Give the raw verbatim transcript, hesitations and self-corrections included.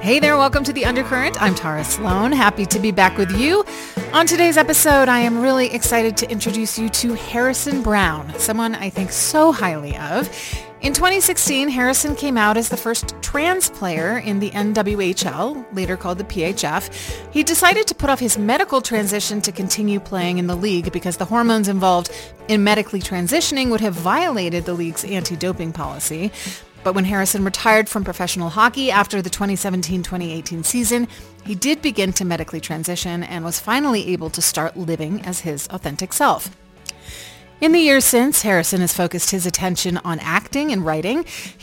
Hey there, welcome to The Undercurrent. I'm Tara Sloan. Happy to be back with you. On today's episode, I am really excited to introduce you to Harrison Brown, someone I think so highly of. In twenty sixteen, Harrison came out as the first trans player in the N W H L, later called the P H F. He decided to put off his medical transition to continue playing in the league because the hormones involved in medically transitioning would have violated the league's anti-doping policy. But when Harrison retired from professional hockey after the twenty seventeen twenty eighteen season, he did begin to medically transition and was finally able to start living as his authentic self. In the years since, Harrison has focused his attention on acting and writing.